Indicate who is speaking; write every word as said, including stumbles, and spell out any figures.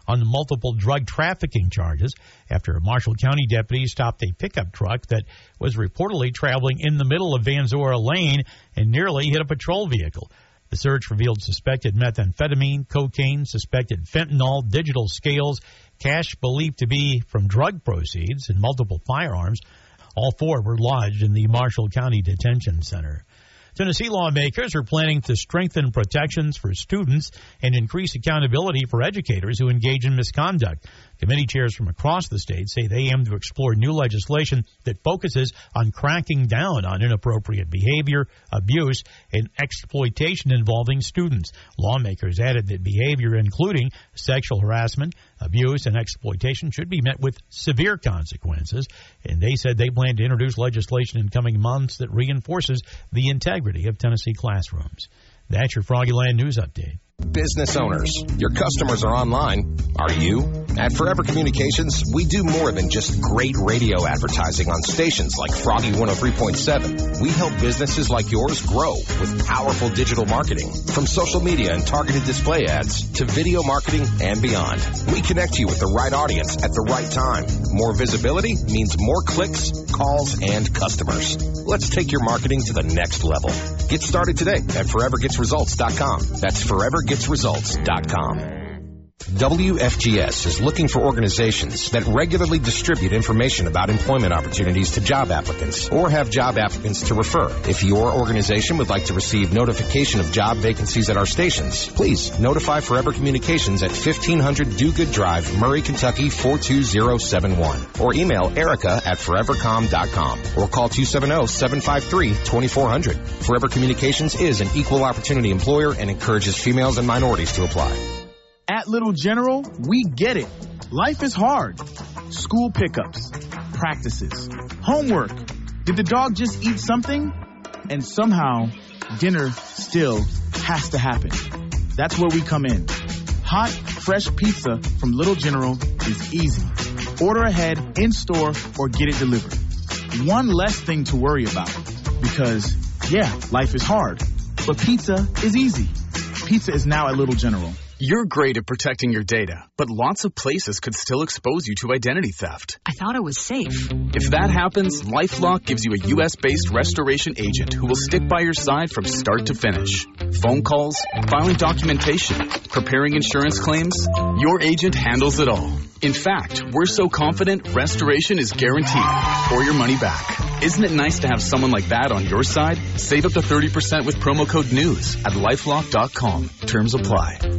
Speaker 1: on multiple drug trafficking charges after Marshall County deputies stopped a pickup truck that was reportedly traveling in the middle of Van Zora Lane and nearly hit a patrol vehicle. The search revealed suspected methamphetamine, cocaine, suspected fentanyl, digital scales, cash believed to be from drug proceeds, and multiple firearms. All four were lodged in the Marshall County Detention Center. Tennessee lawmakers are planning to strengthen protections for students and increase accountability for educators who engage in misconduct. Committee chairs from across the state say they aim to explore new legislation that focuses on cracking down on inappropriate behavior, abuse, and exploitation involving students. Lawmakers added that behavior including sexual harassment, abuse, and exploitation should be met with severe consequences, and they said they plan to introduce legislation in coming months that reinforces the integrity of Tennessee classrooms. That's your Froggyland News Update.
Speaker 2: Business owners, your customers are online. Are you? At Forever Communications, we do more than just great radio advertising on stations like Froggy one oh three point seven. We help businesses like yours grow with powerful digital marketing, from social media and targeted display ads to video marketing and beyond. We connect you with the right audience at the right time. More visibility means more clicks, calls, and customers. Let's take your marketing to the next level. Get started today at forever gets results dot com. That's forever gets results dot com. W F G S is looking for organizations that regularly distribute information about employment opportunities to job applicants or have job applicants to refer. If your organization would like to receive notification of job vacancies at our stations, please notify Forever Communications at fifteen hundred Do Good Drive, Murray, Kentucky four two zero seven one, or email Erica at forever com dot com or call two seven zero, seven five three, two four zero zero. Forever Communications is an equal opportunity employer and encourages females and minorities to apply.
Speaker 3: At Little General, we get it. Life is hard. School pickups, practices, homework. Did the dog just eat something? And somehow, dinner still has to happen. That's where we come in. Hot, fresh pizza from Little General is easy. Order ahead, in-store, or get it delivered. One less thing to worry about. Because, yeah, life is hard. But pizza is easy. Pizza is now at Little General.
Speaker 4: You're great at protecting your data, but lots of places could still expose you to identity theft.
Speaker 5: I thought it was safe.
Speaker 4: If that happens, LifeLock gives you a U S-based restoration agent who will stick by your side from start to finish. Phone calls, filing documentation, preparing insurance claims, your agent handles it all. In fact, we're so confident restoration is guaranteed or your money back. Isn't it nice to have someone like that on your side? Save up to thirty percent with promo code NEWS at lifelock dot com. Terms apply.